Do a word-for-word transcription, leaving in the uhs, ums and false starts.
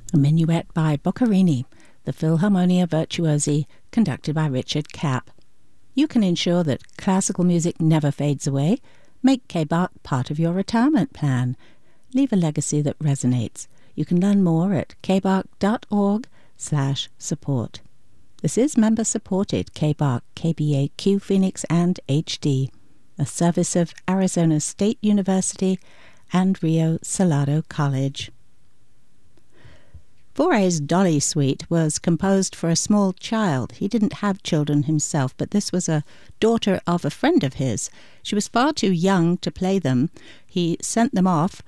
a minuet by Boccherini, the Philharmonia Virtuosi, conducted by Richard Kapp. You can ensure that classical music never fades away. Make K B A R C part of your retirement plan. Leave a legacy that resonates. You can learn more at kbarc.org slash support. This is member-supported K B A R C, K B A Q Phoenix and H D, a service of Arizona State University and Rio Salado College. Fauré's Dolly Suite was composed for a small child. He didn't have children himself, but this was a daughter of a friend of his. She was far too young to play them. He sent them off